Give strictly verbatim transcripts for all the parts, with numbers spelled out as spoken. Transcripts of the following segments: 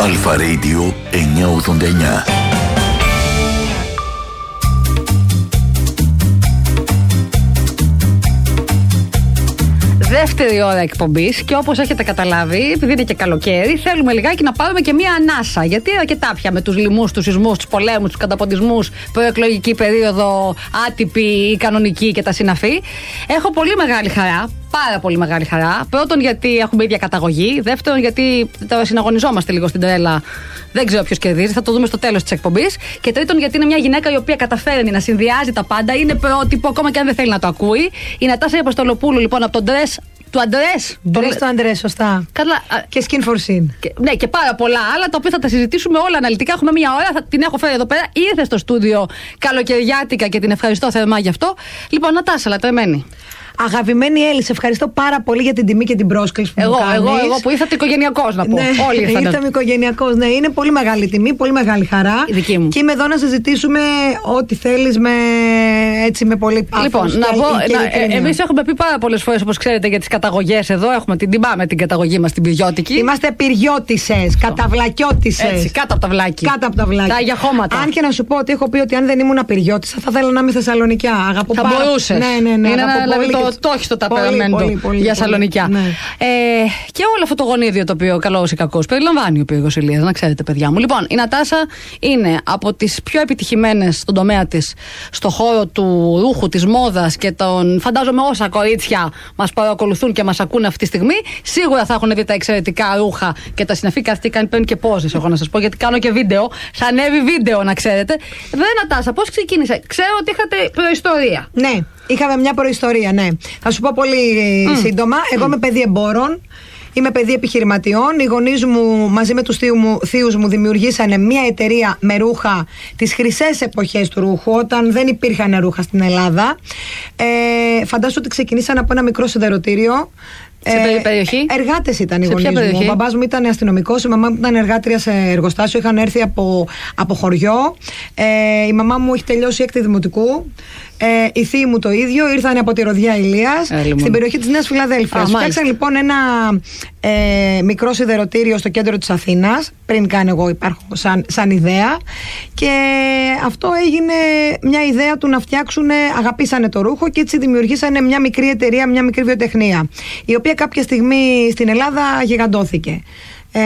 Αλφα Radio εννιακόσια ογδόντα εννιά. Δεύτερη ώρα εκπομπής και όπως έχετε καταλάβει, επειδή είναι και καλοκαίρι, θέλουμε λιγάκι να πάρουμε και μία ανάσα. Γιατί αρκετά πια με τους λοιμούς, τους σεισμούς, τους πολέμους, τους καταποντισμούς, προεκλογική περίοδο, άτυπη ή κανονική και τα συναφή. Έχω πολύ μεγάλη χαρά. Πάρα πολύ μεγάλη χαρά. Πρώτον, γιατί έχουμε ίδια καταγωγή. Δεύτερον, γιατί τώρα συναγωνιζόμαστε λίγο στην τρέλα. Δεν ξέρω ποιος κερδίζει, θα το δούμε στο τέλος της εκπομπής. Και τρίτον, γιατί είναι μια γυναίκα η οποία καταφέρνει να συνδυάζει τα πάντα. Είναι πρότυπο, ακόμα και αν δεν θέλει να το ακούει. Η Νατάσα Αποστολοπούλου, λοιπόν, από τον Dress του Αντρές. Dress του Αντρές, σωστά. Καλά. Και Skin for Sin. Και, ναι, και πάρα πολλά άλλα, τα οποία θα τα συζητήσουμε όλα αναλυτικά. Έχουμε μία ώρα, θα, την έχω φέρει εδώ πέρα. Ήρθε στο στούντιο καλοκαιριάτικα και την ευχαριστώ θερμά γι' αυτό. Λοιπόν, Νατάσα, λατρεμένη. Αγαπημένη Έλλη, σε ευχαριστώ πάρα πολύ για την τιμή και την πρόσκληση που εγώ, μου κάνεις. Εγώ, εγώ που ήρθατε οικογενειακός να πω. Ναι, όλοι ήρθατε. Ήρθαμε οικογενειακός, ναι. Είναι πολύ μεγάλη τιμή, πολύ μεγάλη χαρά. Η δική μου. Και είμαι εδώ να συζητήσουμε ό,τι θέλεις με, έτσι, με πολύ πάθος. Λοιπόν, να πω, ε, εμείς έχουμε πει πάρα πολλές φορές, όπως ξέρετε, για τις καταγωγές εδώ. Έχουμε την τιμάμε την καταγωγή μας, την πυριώτικη. Είμαστε πυριώτισσες, καταβλακιώτισσες. Έτσι, κάτω από τα βλάκι. Κάτω από τα βλάκι. Τα για χώματα. Αν και να σου πω ότι έχω πει ότι αν δεν ήμουν απυριώτισσα θα ήθελα να είμαι Θεσσαλονικιά. Αγαπώ θα πάρα... μπορούσες. Ναι, ναι, ναι. Είναι ένα, δηλαδή, πολύ... το, το έχει το ταπεραμέντο πολύ, πολύ, για πολύ, Σαλονικιά. ναι. Ε, και όλο αυτό το γονίδιο το οποίο, καλός ή κακός, περιλαμβάνει ο πύργος Ηλίας, να ξέρετε, παιδιά μου. Λοιπόν, η Νατάσα είναι από τις πιο επιτυχημένες στον τομέα της, στο χώρο του ρούχου, της μόδας και των, φαντάζομαι, όσα κορίτσια μας παρακολουθούν και μας ακούν αυτή τη στιγμή. Σίγουρα θα έχουν δει τα εξαιρετικά ρούχα και τα συναφή. Αυτή κάνει παίρνει και πόζες, έχω να σας πω, γιατί κάνω και βίντεο. Θα ανέβει βίντεο, να ξέρετε. Βέβαια, Νατάσα, πώς ξεκίνησε? Ξέρω ότι είχατε προϊστορία. Ναι. Είχαμε μια προϊστορία, ναι. Θα σου πω πολύ mm. σύντομα. Εγώ mm. είμαι παιδί εμπόρων, είμαι παιδί επιχειρηματιών. Οι γονείς μου μαζί με τους θείου μου, θείους μου δημιουργήσανε μια εταιρεία με ρούχα τις χρυσές εποχές του ρούχου, όταν δεν υπήρχαν ρούχα στην Ελλάδα. Ε, φαντάσου ότι ξεκινήσαν από ένα μικρό σιδεροτήριο. Σε ε, περιοχή. Εργάτες ήταν οι γονείς μου. Ο μπαμπάς μου ήταν αστυνομικός, η μαμά μου ήταν εργάτρια σε εργοστάσιο. Είχαν έρθει από, από χωριό. Ε, η μαμά μου έχει τελειώσει έκτη δημοτικού. Ε, οι θείοι μου το ίδιο, ήρθαν από τη Ροδιά Ηλίας, ε, στην περιοχή της Νέας Φιλαδέλφειας. Φτιάξαν λοιπόν ένα ε, μικρό σιδεροτήριο στο κέντρο της Αθήνας, πριν καν εγώ υπάρχω σαν, σαν ιδέα. Και αυτό έγινε μια ιδέα του να φτιάξουν, αγαπήσανε το ρούχο και έτσι δημιουργήσανε μια μικρή εταιρεία, μια μικρή βιοτεχνία, η οποία κάποια στιγμή στην Ελλάδα γιγαντώθηκε. Ε,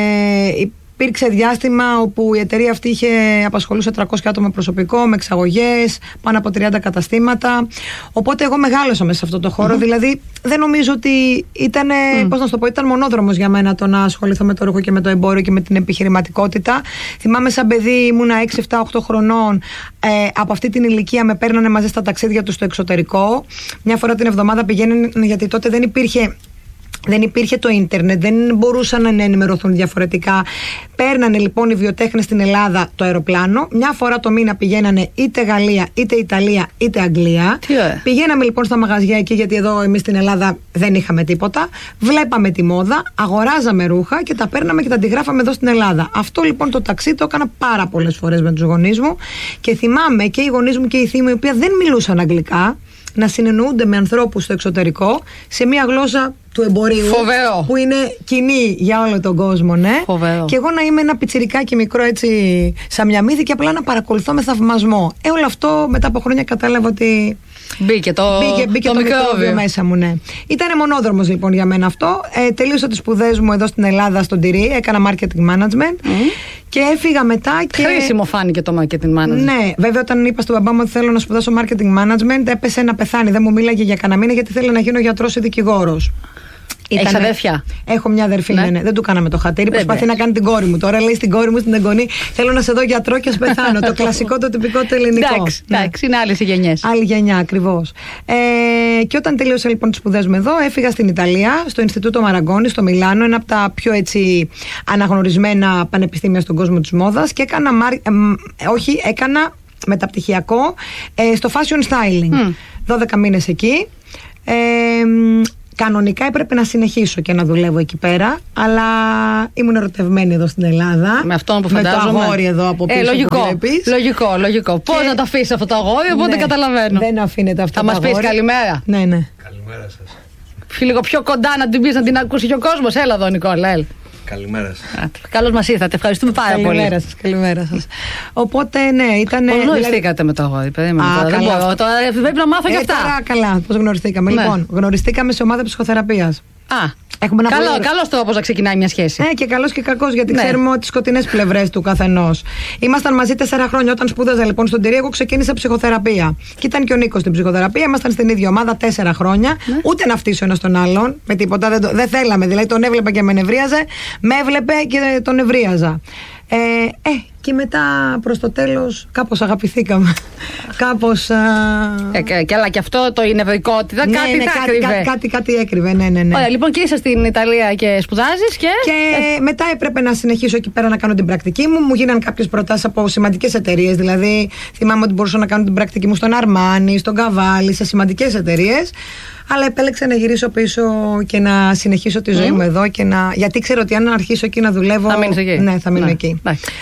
Υπήρξε διάστημα όπου η εταιρεία αυτή είχε απασχολούσε τριακόσια άτομα προσωπικό, με εξαγωγές, πάνω από τριάντα καταστήματα. Οπότε εγώ μεγάλωσα μέσα σε αυτό το χώρο. Mm-hmm. Δηλαδή δεν νομίζω ότι ήταν, mm. πώς να σου το πω, ήταν μονόδρομος για μένα το να ασχοληθώ με το ρούχο και με το εμπόριο και με την επιχειρηματικότητα. Θυμάμαι σαν παιδί, ήμουνα έξι, επτά, οκτώ χρονών. Ε, από αυτή την ηλικία με παίρνανε μαζί στα ταξίδια τους στο εξωτερικό. Μια φορά την εβδομάδα πηγαίνανε, γιατί τότε δεν υπήρχε. Δεν υπήρχε το ίντερνετ, δεν μπορούσαν να ενημερωθούν διαφορετικά. Παίρνανε λοιπόν οι βιοτέχνες στην Ελλάδα το αεροπλάνο. Μια φορά το μήνα πηγαίνανε είτε Γαλλία, είτε Ιταλία, είτε Αγγλία. Yeah. Πηγαίναμε λοιπόν στα μαγαζιά εκεί, γιατί εδώ εμείς στην Ελλάδα δεν είχαμε τίποτα. Βλέπαμε τη μόδα, αγοράζαμε ρούχα και τα παίρναμε και τα αντιγράφαμε εδώ στην Ελλάδα. Αυτό λοιπόν το ταξί το έκανα πάρα πολλές φορές με τους γονείς μου. Και θυμάμαι και οι γονείς μου και οι θείοι μου, οι οποίοι δεν μιλούσαν αγγλικά, να συνεννοούνται με ανθρώπους στο εξωτερικό σε μια γλώσσα του εμπορίου. Φοβερό. Που είναι κοινή για όλο τον κόσμο, ναι. Φοβερό. Και εγώ να είμαι ένα πιτσιρικάκι μικρό έτσι σαν μια μύδη και απλά να παρακολουθώ με θαυμασμό. Ε, όλο αυτό μετά από χρόνια κατάλαβα ότι μπήκε το, μπήκε, μπήκε το, το μικρόβιο μέσα μου, ναι. Ήτανε μονόδρομος λοιπόν για μένα αυτό. Ε, τελείωσα τις σπουδές μου εδώ στην Ελλάδα, στον Τυρί. Έκανα marketing management. Mm. Και έφυγα μετά και. Χρήσιμο φάνηκε το marketing management. Ναι, βέβαια, όταν είπα στον μπαμπά μου ότι θέλω να σπουδάσω marketing management, έπεσε να πεθάνει. Δεν μου μίλαγε για κανένα μήνα, γιατί θέλει να γίνω γιατρός ή δικηγόρος. Έχεις αδέρφια? Έχω μια αδερφή, ναι. Ναι, ναι. Δεν του κάναμε το χατήρι. Προσπαθεί να κάνει την κόρη μου. Τώρα λέει στην κόρη μου, στην εγγονή, θέλω να σε δω γιατρό και ας πεθάνω. Το κλασικό, το τυπικό, το ελληνικό. Εντάξει, ναι. Εντάξει, είναι άλλες οι γενιές. Άλλη γενιά, ακριβώς. Ε, και όταν τελείωσα λοιπόν τις σπουδές μου εδώ, έφυγα στην Ιταλία, στο Ινστιτούτο Μαραγκόνι, στο Μιλάνο, ένα από τα πιο έτσι αναγνωρισμένα πανεπιστήμια στον κόσμο της μόδας, και έκανα, ε, ε, όχι, έκανα μεταπτυχιακό ε, στο fashion styling. Mm. δώδεκα μήνες εκεί. Ε, Κανονικά έπρεπε να συνεχίσω και να δουλεύω εκεί πέρα, αλλά ήμουν ερωτευμένη εδώ στην Ελλάδα. Με αυτόν που φαντάζομαι. Με το αγόρι εδώ από πίσω. Ε, λογικό, που βλέπεις. Λογικό, λογικό. Πώς να το αφήσει αυτό το αγόρι, οπότε ναι, καταλαβαίνω. Δεν αφήνεται αυτό θα το αγόρι. Θα μας πεις καλημέρα. Ναι, ναι. Καλημέρα σας. Λίγο πιο κοντά να την πεις, να την ακούσει και ο κόσμος. Έλα εδώ, Νικόλα, έλα. Καλημέρα σας. Καλώς μας ήρθατε. Ευχαριστούμε πάρα καλημέρα πολύ. Καλημέρα σας. Καλημέρα σας. Οπότε, ναι, ήταν. Πώς γνωριστήκατε με το αγόρι, περίμενε. Δεν μπορώ. Τώρα πρέπει να μάθω και αυτά. Τώρα καλά, πώς γνωριστήκαμε. Ναι. Λοιπόν, γνωριστήκαμε σε ομάδα ψυχοθεραπείας. Α, Έχουμε ένα καλό, πολύ... καλός τρόπος να ξεκινάει μια σχέση. Ναι, και καλός και κακός, γιατί ναι. ξέρουμε τις σκοτεινές πλευρές του καθενός. Ήμασταν μαζί τέσσερα χρόνια. Όταν σπούδαζα λοιπόν στον Τυρί, εγώ ξεκίνησα ψυχοθεραπεία. Και ήταν και ο Νίκος στην ψυχοθεραπεία. Ήμασταν στην ίδια ομάδα τέσσερα χρόνια. Ναι. Ούτε να φτύσω ένα τον άλλον. Με τίποτα. Δεν, το, δεν θέλαμε. Δηλαδή τον έβλεπα και με νευρίαζε. Με έβλεπε και τον νευρίαζα. Ε, ε, και μετά προς το τέλος κάπως αγαπηθήκαμε. Κάπως. Α... Ε, και, και, αλλά και αυτό το η νευρικότητα, ναι, κάτι ναι, θα κάτι, έκρυβε. Κάτι, κάτι, κάτι έκρυβε, ναι, ναι, ναι. Ωραία, λοιπόν, και είσαι στην Ιταλία και σπουδάζεις και. Και ε... μετά έπρεπε να συνεχίσω εκεί πέρα να κάνω την πρακτική μου. Μου γίνανε κάποιες προτάσεις από σημαντικές εταιρείες. Δηλαδή, θυμάμαι ότι μπορούσα να κάνω την πρακτική μου στον Αρμάνι, στον Καβάλι, σε σημαντικές εταιρείες. Αλλά επέλεξα να γυρίσω πίσω και να συνεχίσω τη ζωή mm. μου εδώ. Και να... Γιατί ξέρω ότι αν αρχίσω εκεί να δουλεύω. Θα μείνεις εκεί. Ναι, θα μείνω ναι. εκεί.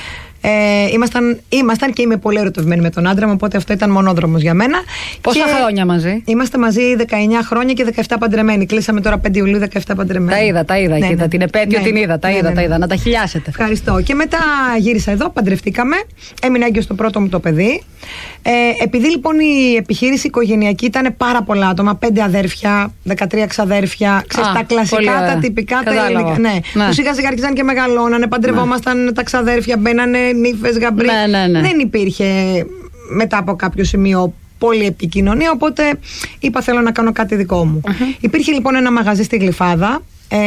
Ε, ήμασταν, ήμασταν και είμαι πολύ ερωτευμένη με τον άντρα μου, οπότε αυτό ήταν μονόδρομος για μένα. Πόσα και χρόνια μαζί? Είμαστε μαζί δεκαεννιά χρόνια και δεκαεπτά παντρεμένοι. Κλείσαμε τώρα πέντε Ιουλίου δεκαεπτά παντρεμένοι. Τα είδα, τα είδα. Ναι, ναι. Την επέτειο ναι, την είδα, τα ναι, είδα, ναι, ναι. τα είδα. Να τα χιλιάσετε. Ευχαριστώ. Και μετά γύρισα εδώ, παντρευτήκαμε. Έμεινα έγκυος στο πρώτο μου το παιδί. Ε, επειδή λοιπόν η επιχείρηση οικογενειακή ήταν πάρα πολλά άτομα, πέντε αδέρφια, δεκατρία ξαδέρφια, ξέρεις, τα κλασικά, τα τυπικά, τα ελληνικά. Ναι. Ναι. Που σιγά σιγά άρχισαν και μεγαλώνανε, παντρευόμασταν ναι. τα ξαδέρφια, μπαίνανε νύφες, γαμπρί. Ναι, ναι, ναι. Δεν υπήρχε μετά από κάποιο σημείο πολύ επικοινωνία, οπότε είπα θέλω να κάνω κάτι δικό μου. Uh-huh. Υπήρχε λοιπόν ένα μαγαζί στη Γλυφάδα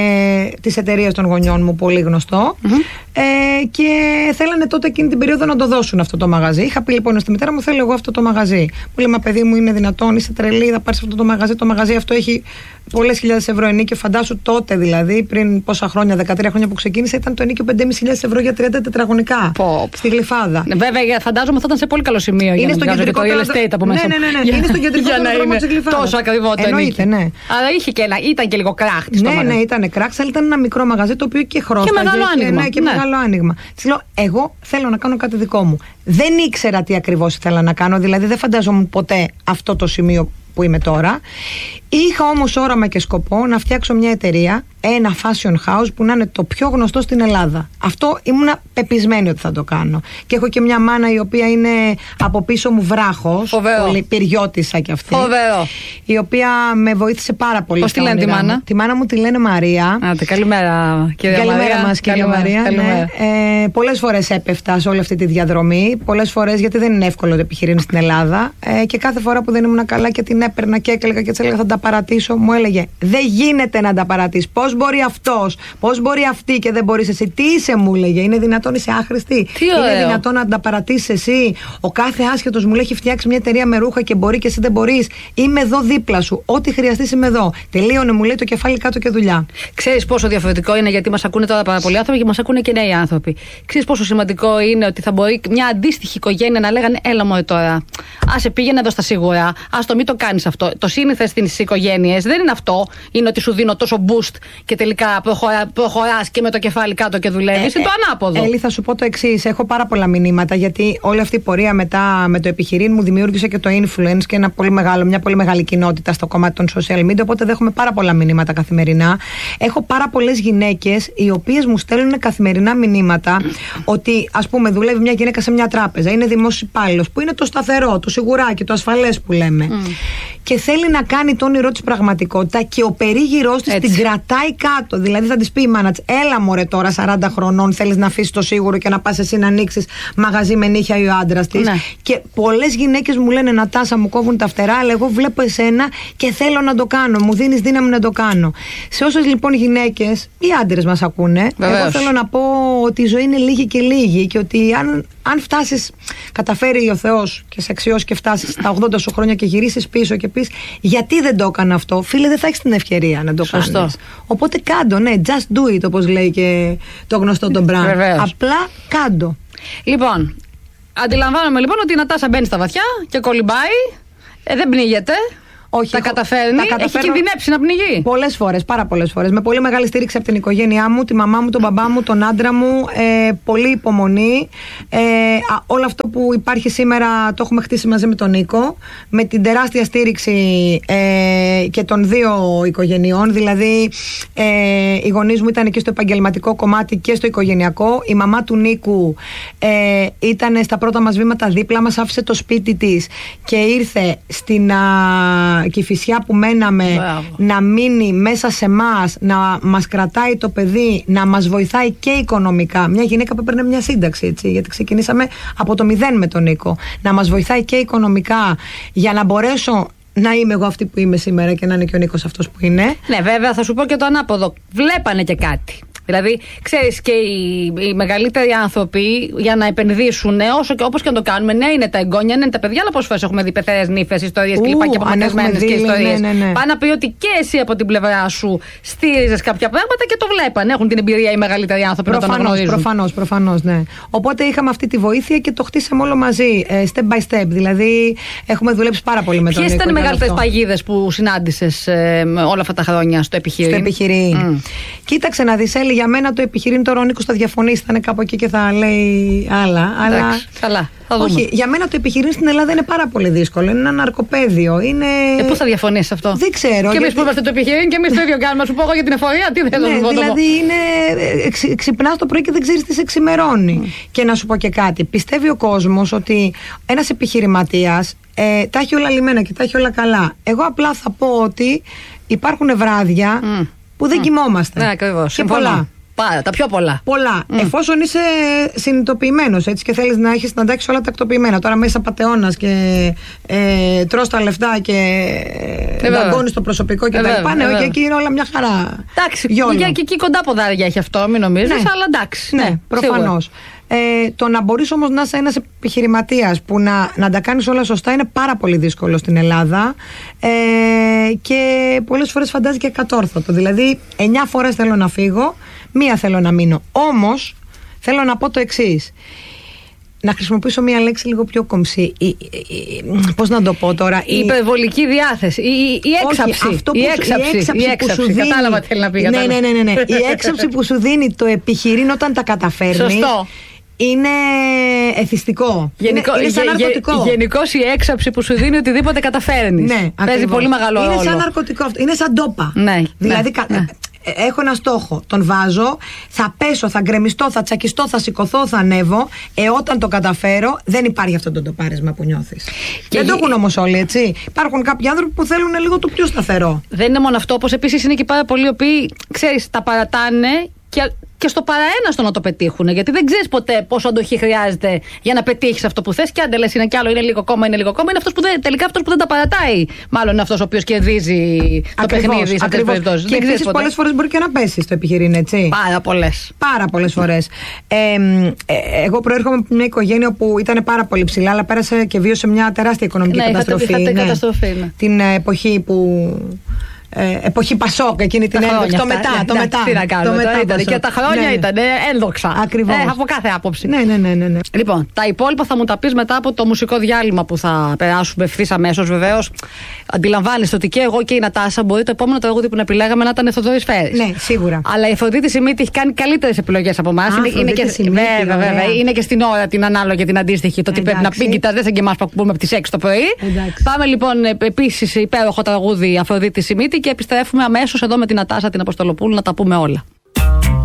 ε, της εταιρείας των γονιών μου, πολύ γνωστό, uh-huh. ε, και θέλανε τότε εκείνη την περίοδο να το δώσουν αυτό το μαγαζί. Είχα πει λοιπόν στη μητέρα μου, θέλω εγώ αυτό το μαγαζί. Μου λέει, μα παιδί μου, είναι δυνατόν, είσαι τρελή, θα πάρεις αυτό το μαγαζί. Το μαγαζί αυτό έχει πολλές χιλιάδες ευρώ ενίκιο. Φαντάσου τότε δηλαδή, πριν πόσα χρόνια, δεκατρία χρόνια που ξεκίνησε, ήταν το ενίκιο πέντε χιλιάδες πεντακόσια ευρώ για τριάντα τετραγωνικά. Pop. Στη Γλυφάδα. Ναι, βέβαια, φαντάζομαι θα ήταν σε πολύ καλό σημείο. Είναι για στο να κεντρικό το real estate από μέσα. Ναι, ναι, ναι, ναι. Είναι στο κεντρικό δρόμο της Γλυφάδας. Τόσο ακριβό το ενίκιο. Ναι. Αλλά είχε και ένα, ήταν και λίγο κράχ. Ναι, ναι, ήταν κράχ, αλλά ήταν ένα μικρό μαγαζί το οποίο και χρώσταζε. Και μεγάλο άνοιγμα. Ναι, και ναι. μεγάλο άνοιγμα. Της λέω, εγώ θέλω να κάνω κάτι δικό μου. Δεν ήξερα τι ακριβώς ήθελα να κάνω, δηλαδή δεν φανταζόμουν ποτέ αυτό το σημείο που είμαι τώρα. Είχα όμως όραμα και σκοπό να φτιάξω μια εταιρεία, ένα fashion house που να είναι το πιο γνωστό στην Ελλάδα. Αυτό ήμουνα πεπισμένη ότι θα το κάνω. Και έχω και μια μάνα η οποία είναι από πίσω μου βράχος. Πολύ πυριώτισσα κι αυτή. Φοβερό. Η οποία με βοήθησε πάρα πολύ. Πώς τη λένε τη μάνα? Τη μάνα μου τη λένε Μαρία. Άτε, καλημέρα κυρία καλημέρα Μαρία. Μας, κυρία καλημέρα, Μαρία. Καλημέρα. Ναι. Ε, πολλές φορές έπεφτα σε όλη αυτή τη διαδρομή. Πολλές φορές, γιατί δεν είναι εύκολο το επιχειρήν στην Ελλάδα. Ε, και κάθε φορά που δεν ήμουν καλά και την έπαιρνα και έκλαιγα και της έλεγα θα τα παρατήσω, μου έλεγε δεν γίνεται να τα παρατήσεις. Πώς μπορεί αυτός, πώς μπορεί αυτή και δεν μπορείς εσύ? Τι είσαι, μου έλεγε, είναι δυνατόν, είσαι άχρηστη? Τι είναι δυνατόν να τα παρατήσεις εσύ? Ο κάθε άσχετος μου λέει έχει φτιάξει μια εταιρεία με ρούχα και μπορεί και εσύ δεν μπορείς. Είμαι εδώ δίπλα σου. Ό,τι χρειαστείς είμαι εδώ. Τελείωνε, μου λέει, το κεφάλι κάτω και δουλειά. Ξέρεις πόσο διαφορετικό είναι, γιατί μας ακούνε τώρα πάρα πολλοί άνθρωποι και μας ακούνε και νέοι άνθρωποι. Ξέρεις πόσο σημαντικό είναι ότι θα μπορεί μια αντίστοιχη οικογένεια να λέγανε έλα μου τώρα. Άσε, πήγαινε εδώ στα σίγουρα. Α το μην το κάνεις αυτό. Το σύνηθες στις οικογένειες δεν είναι αυτό. Είναι ότι σου δίνω τόσο boost και τελικά προχωρά, προχωράς και με το κεφάλι κάτω και δουλεύεις. Ε, είναι το ανάποδο. Έλλη, θα σου πω το εξής. Έχω πάρα πολλά μηνύματα, γιατί όλη αυτή η πορεία μετά με το επιχειρήν μου δημιούργησε και το influence και ένα πολύ μεγάλο, μια πολύ μεγάλη κοινότητα στο κομμάτι των social media. Οπότε δέχομαι πάρα πολλά μηνύματα καθημερινά. Έχω πάρα πολλές γυναίκες οι οποίες μου στέλνουν καθημερινά μηνύματα ότι, ας πούμε, δουλεύει μια γυναίκα σε μια τράπεζα, είναι δημόσιος υπάλληλος, που είναι το σταθερό, το σιγουράκι, το ασφαλές που λέμε. Mm. Και θέλει να κάνει το όνειρό της πραγματικότητα και ο περίγυρός της την κρατάει κάτω. Δηλαδή θα της πει η μάνα της, έλα μωρέ τώρα σαράντα χρονών, θέλεις να αφήσεις το σίγουρο και να πας εσύ να ανοίξεις μαγαζί με νύχια ή ο άντρας της. Ναι. Και πολλές γυναίκες μου λένε, Νατάσα, μου κόβουν τα φτερά, αλλά εγώ βλέπω εσένα και θέλω να το κάνω. Μου δίνεις δύναμη να το κάνω. Σε όσες λοιπόν γυναίκες ή άντρες μας ακούνε, Βεβαίως. εγώ θέλω να πω ότι η ζωή είναι λίγη και λίγη και ότι αν, αν φτάσεις, καταφέρει ο Θεός και σε αξιώσει και φτάσεις στα ογδόντα σου χρόνια και γυρίσεις πίσω και πεις, γιατί δεν το έκανα αυτό, φίλε, δεν θα έχεις την ευκαιρία να το Σωστό. κάνεις. Οπότε κάντο, ναι, just do it, όπως λέει και το γνωστό τον Μπραν. Απλά κάντο. Λοιπόν, αντιλαμβάνομαι λοιπόν ότι η Νατάσα μπαίνει στα βαθιά και κολυμπάει, ε, δεν πνίγεται. Όχι, τα έχω, καταφέρνει, τα έχει κινδυνεύσει να πνιγεί. Πολλές φορές, πάρα πολλές φορές. Με πολύ μεγάλη στήριξη από την οικογένειά μου, τη μαμά μου, τον μπαμπά μου, τον άντρα μου. Ε, πολύ υπομονή. Ε, α, όλο αυτό που υπάρχει σήμερα το έχουμε χτίσει μαζί με τον Νίκο. Με την τεράστια στήριξη ε, και των δύο οικογενειών. Δηλαδή, ε, οι γονείς μου ήταν και στο επαγγελματικό κομμάτι και στο οικογενειακό. Η μαμά του Νίκου ε, ήταν στα πρώτα μας βήματα δίπλα μας, άφησε το σπίτι της και ήρθε στην Κηφισιά που μέναμε. Μπράβο. Να μείνει μέσα σε εμάς, να μας κρατάει το παιδί, να μας βοηθάει και οικονομικά. Μια γυναίκα που έπαιρνε μια σύνταξη, έτσι, γιατί ξεκινήσαμε από το μηδέν με τον Νίκο. Να μας βοηθάει και οικονομικά για να μπορέσω να είμαι εγώ αυτή που είμαι σήμερα και να είναι και ο Νίκος αυτός που είναι. Ναι, βέβαια, θα σου πω και το ανάποδο. Βλέπανε και κάτι. Δηλαδή, ξέρεις, και οι, οι μεγαλύτεροι άνθρωποι για να επενδύσουν, όσο και όπως και να το κάνουμε, ναι, είναι τα εγγόνια, ναι, είναι τα παιδιά, αλλά πόσες φορές έχουμε δει πεθερές νύφες, ιστορίες κλπ. Και απομακρυσμένες και ιστορίες. Ναι, ναι, ναι. Πάει να πει ότι και εσύ από την πλευρά σου στήριζες κάποια πράγματα και το βλέπαν. Έχουν την εμπειρία οι μεγαλύτεροι άνθρωποι προφανώς, να το αναγνωρίζουν. Προφανώς, προφανώς, ναι. Οπότε είχαμε αυτή τη βοήθεια και το χτίσαμε όλο μαζί, step by step. Δηλαδή, έχουμε δουλέψει πάρα πολύ με τον Νίκο. Ποιες ήταν οι μεγαλύτερες παγίδες που συνάντησες ε, όλα αυτά τα χρόνια στο επιχειρήν? Στο επιχειρήν. Mm. Κοίταξε να δεις, Έλλη, για μένα το επιχειρήν, τώρα ο Νίκος θα διαφωνήσει, θα είναι κάπου εκεί και θα λέει άλλα. Εντάξει, αλλά... καλά. Θα δούμε. Όχι, για μένα το επιχειρήν στην Ελλάδα είναι πάρα πολύ δύσκολο. Είναι ένα ναρκοπαίδιο. Είναι... Ε, πού θα διαφωνήσει αυτό? Δεν ξέρω. Και γιατί... εμείς που είμαστε το επιχειρήν και εμείς το ίδιο κάνουμε. Σου πω εγώ για την εφορία, τι δεν ναι, δηλαδή είναι. Ξ, ξυπνάς το πρωί και δεν ξέρεις τι σε ξημερώνει. Mm. Και να σου πω και κάτι. Πιστεύει ο κόσμος ότι ένας επιχειρηματίας ε, τα έχει όλα λιμένα και τα έχει όλα καλά. Εγώ απλά θα πω ότι υπάρχουν βράδια mm. που δεν mm. κοιμόμαστε. Ναι, ακριβώς. Και πολλά. Πάρα, τα πιο πολλά. Πολλά. Mm. Εφόσον είσαι συνειδητοποιημένος, έτσι, και θέλεις να έχεις να αντάξεις όλα τακτοποιημένα. Τώρα μέσα πατεώνας και ε, τρως τα λεφτά και ε, δαγκώνεις το προσωπικό και ε, τα λοιπά. Ναι, και εκεί είναι όλα μια χαρά. Εντάξει, για και εκεί κοντά ποδάρια έχει αυτό, μην νομίζεις, ναι. Αλλά εντάξει. Ναι, ναι, προφανώς. Ε, το να μπορείς όμως να είσαι ένας επιχειρηματίας που να, να τα κάνεις όλα σωστά είναι πάρα πολύ δύσκολο στην Ελλάδα ε, και πολλές φορές φαντάζει και κατόρθωτο. Δηλαδή, εννιά φορές θέλω να φύγω, μία θέλω να μείνω. Όμως, θέλω να πω το εξής. Να χρησιμοποιήσω μία λέξη λίγο πιο κομψή. Η, η, η, πώς να το πω τώρα. Η, η υπερβολική διάθεση. Η, η, η έξαψη. Όχι, αυτό που, η έξαψη, η έξαψη, η έξαψη που σου δίνει. Κατάλαβα τι θέλει να πει. Ναι, ναι, ναι, ναι, ναι. Η έξαψη που σου δίνει το επιχειρήν όταν τα καταφέρνεις. Σωστό. Είναι εθιστικό. Γενικό, είναι, είναι σαν ναρκωτικό. Γενικώς η έξαψη που σου δίνει οτιδήποτε καταφέρνεις. Ναι, παίζει πολύ μεγάλο είναι ρόλο. Είναι σαν ναρκωτικό αυτό. Είναι σαν ντόπα. Ναι, δηλαδή, ναι, ναι. έχω ένα στόχο. Τον βάζω, θα πέσω, θα γκρεμιστώ, θα τσακιστώ, θα σηκωθώ, θα ανέβω. Ε, όταν το καταφέρω, δεν υπάρχει αυτό το ντοπάρισμα που νιώθεις. Και δεν το έχουν όμως όλοι, έτσι. Υπάρχουν κάποιοι άνθρωποι που θέλουν λίγο το πιο σταθερό. Δεν είναι μόνο αυτό. Όπως επίσης είναι και πάρα πολλοί οι οποίοι, ξέρεις, τα παρατάνε και. Και στο παραέναστο να το πετύχουν. Γιατί δεν ξέρεις ποτέ πόσο αντοχή χρειάζεται για να πετύχεις αυτό που θες. Και αν λες είναι κι άλλο, είναι λίγο κόμμα, είναι λίγο κόμμα. Είναι αυτός που δεν, τελικά αυτός που δεν τα παρατάει. Μάλλον είναι αυτός ο οποίος κερδίζει το ακριβώς, παιχνίδι σε αυτές τις περιπτώσεις. Και επίσης πολλές φορές μπορεί και να πέσει στο επιχειρήν, έτσι. Πάρα πολλές. Πάρα πολλές φορές. Ε, ε, εγώ προέρχομαι από μια οικογένεια που ήταν πάρα πολύ ψηλά, αλλά πέρασε και βίωσε μια τεράστια οικονομική ναι, καταστροφή. Είχατε, είχατε ναι, καταστροφή ναι. Την εποχή που. Ε, εποχή Πασόκ, εκείνη την ένδοξη. Το μετά, ναι, το ναι, μετά. Τι να κάνουμε, το μετά και τα χρόνια ναι, ναι. ήταν ένδοξα. Ακριβώς. Ε, από κάθε άποψη. Ναι, ναι, ναι, ναι, ναι. Λοιπόν, τα υπόλοιπα θα μου τα πεις μετά από το μουσικό διάλειμμα που θα περάσουμε ευθύς αμέσως. Βεβαίως, αντιλαμβάνεστε ότι και εγώ και η Νατάσα μπορεί το επόμενο τραγούδι που να επιλέγαμε να ήταν Θοδωρής Φέρης. Ναι, σίγουρα. Αλλά η Αφροδίτη Σιμίτη έχει κάνει καλύτερες επιλογές από εμάς. Είναι, είναι, και, βέβαια, βέβαια, είναι και στην ώρα την ανάλογη, την αντίστοιχη. Το τι πρέπει να πει, κοιτάς, δεν σαν και εμάς που ακούμε από τις έξι το πρωί. Εντάξει. Πάμε λοιπόν επίσης υπέροχο τραγούδι Αφροδίτη Σιμίτη και επιστρέφουμε αμέσως εδώ με την Νατάσα την Αποστολοπούλου να τα πούμε όλα.